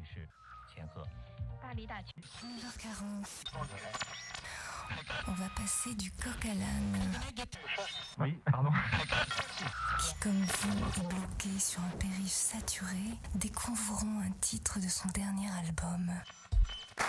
是千鹤。 巴黎大区。 11h40. On va passer du coq à l'âne. Oui, pardon. Qui, comme vous, est bloqué sur un périph' saturé, découvrons un titre de son dernier album.